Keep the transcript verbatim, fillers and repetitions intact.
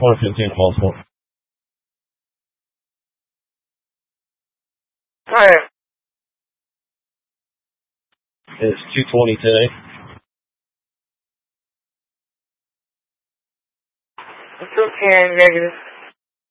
one fifteen possible. Alright. It's two twenty today. It's okay, negative.